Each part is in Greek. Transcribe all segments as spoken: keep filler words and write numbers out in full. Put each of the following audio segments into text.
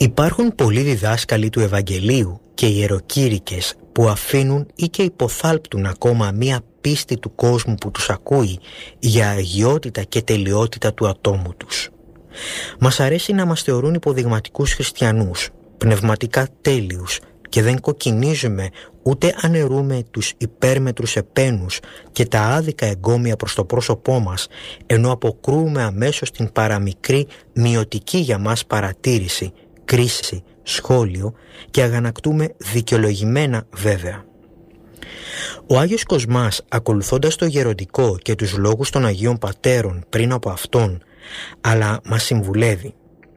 Υπάρχουν πολλοί διδάσκαλοι του Ευαγγελίου και ιεροκήρυκες που αφήνουν ή και υποθάλπτουν ακόμα μία πίστη του κόσμου που τους ακούει για αγιότητα και τελειότητα του ατόμου τους. Μας αρέσει να μας θεωρούν υποδειγματικούς χριστιανούς, πνευματικά τέλειους, και δεν κοκκινίζουμε ούτε αναιρούμε τους υπέρμετρους επένους και τα άδικα εγκόμια προς το πρόσωπό μας, ενώ αποκρούουμε αμέσως την παραμικρή μειωτική για μας παρατήρηση, κρίση, σχόλιο και αγανακτούμε δικαιολογημένα βέβαια. Ο Άγιος Κοσμάς, ακολουθώντας το γεροντικό και τους λόγους των Αγίων Πατέρων πριν από αυτόν, αλλά μας συμβουλεύει.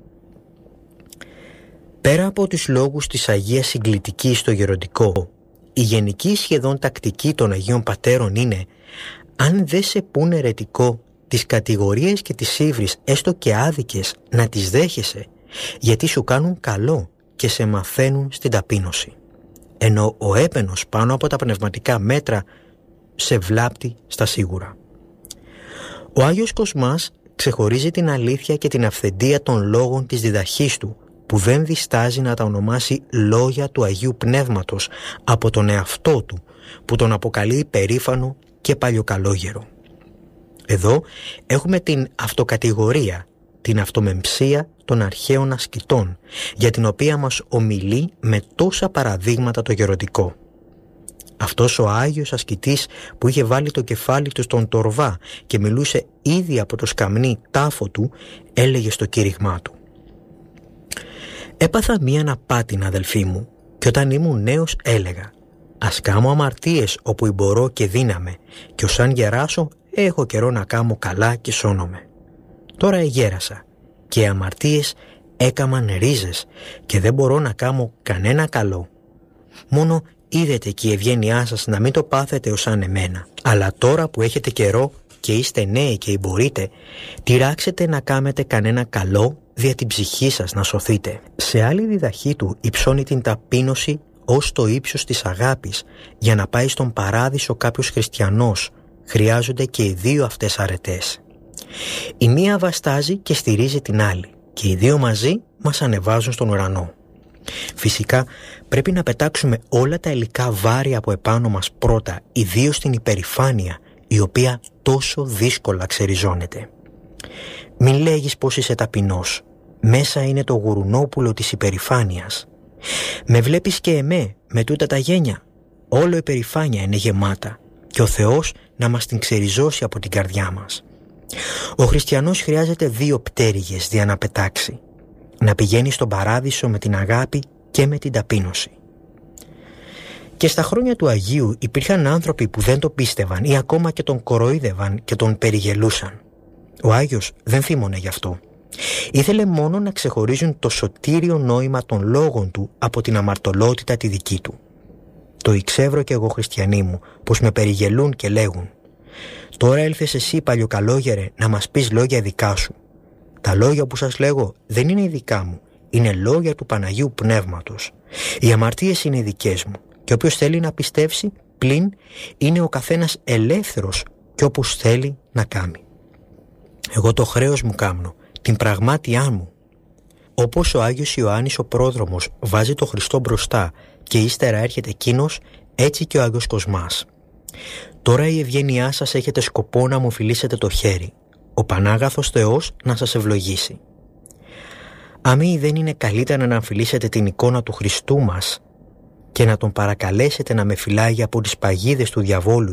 Πέρα από τους λόγους της Αγίας Συγκλητικής στο γεροντικό, η γενική σχεδόν τακτική των Αγίων Πατέρων είναι, αν δεν σε πούνε αιρετικό, τις κατηγορίες και τις ύβρις έστω και άδικες να τις δέχεσαι, γιατί σου κάνουν καλό και σε μαθαίνουν στην ταπείνωση. Ενώ ο έπαινος πάνω από τα πνευματικά μέτρα σε βλάπτει στα σίγουρα. Ο Άγιος Κοσμάς ξεχωρίζει την αλήθεια και την αυθεντία των λόγων της διδαχής του, που δεν διστάζει να τα ονομάσει λόγια του Αγίου Πνεύματος από τον εαυτό του, που τον αποκαλεί υπερήφανο και παλιοκαλόγερο. Εδώ έχουμε την αυτοκατηγορία, την αυτομεμψία των αρχαίων ασκητών, για την οποία μας ομιλεί με τόσα παραδείγματα το γεροντικό. Αυτός ο Άγιος ασκητής που είχε βάλει το κεφάλι του στον τορβά και μιλούσε ήδη από το σκαμνί τάφο του, έλεγε στο κήρυγμά του: «Έπαθα μίαν απάτην, αδελφοί μου, και όταν ήμουν νέος έλεγα, ας κάμω αμαρτίες όπου μπορώ και δύναμαι, και ως αν γεράσω έχω καιρό να κάμω καλά και σώνομαι. Τώρα εγέρασα και οι αμαρτίες έκαμαν ρίζες και δεν μπορώ να κάμω κανένα καλό. Μόνο είδετε και η ευγένειά σας να μην το πάθετε ως αν εμένα. Αλλά τώρα που έχετε καιρό και είστε νέοι και μπορείτε, τυράξετε να κάμετε κανένα καλό δια την ψυχή σας να σωθείτε». Σε άλλη διδαχή του υψώνει την ταπείνωση ως το ύψος της αγάπης. Για να πάει στον παράδεισο κάποιος χριστιανός, χρειάζονται και οι δύο αυτές αρετές. Η μία βαστάζει και στηρίζει την άλλη, και οι δύο μαζί μας ανεβάζουν στον ουρανό. Φυσικά πρέπει να πετάξουμε όλα τα υλικά βάρη από επάνω μας πρώτα, ιδίως την υπερηφάνεια, η οποία τόσο δύσκολα ξεριζώνεται. Μην λέγεις πως είσαι ταπεινός. Μέσα είναι το γουρουνόπουλο της υπερηφάνειας. Με βλέπεις και εμέ με τούτα τα γένια. Όλο υπερηφάνεια είναι γεμάτα, και ο Θεός να μας την ξεριζώσει από την καρδιά μας. Ο χριστιανός χρειάζεται δύο πτέρυγες για να πετάξει. Να πηγαίνει στον παράδεισο με την αγάπη και με την ταπείνωση. Και στα χρόνια του Αγίου υπήρχαν άνθρωποι που δεν το πίστευαν ή ακόμα και τον κοροϊδεύαν και τον περιγελούσαν. Ο Άγιος δεν θύμωνε γι' αυτό. Ήθελε μόνο να ξεχωρίζουν το σωτήριο νόημα των λόγων του από την αμαρτωλότητα τη δική του. Το εξεύρω κι εγώ, χριστιανοί μου, πως με περιγελούν και λέγουν: «Τώρα έλθες εσύ, παλιοκαλόγερε, να μας πεις λόγια δικά σου». Τα λόγια που σας λέγω δεν είναι δικά μου, είναι λόγια του Παναγίου Πνεύματος. Οι αμαρτίες είναι δικές μου, και όποιος θέλει να πιστεύσει, πλην είναι ο καθένας ελεύθερος και όπως θέλει να κάνει. Εγώ το χρέος μου κάμνω, την πραγμάτιά μου. Όπως ο Άγιος Ιωάννης ο πρόδρομος βάζει το Χριστό μπροστά και ύστερα έρχεται εκείνος, έτσι και ο Άγιος Κοσμάς. Τώρα η ευγένειά σας έχετε σκοπό να μου φιλήσετε το χέρι. Ο Πανάγαθος Θεός να σας ευλογήσει. Αμή δεν είναι καλύτερα να φιλήσετε την εικόνα του Χριστού μας και να τον παρακαλέσετε να με φυλάγει από τις παγίδες του διαβόλου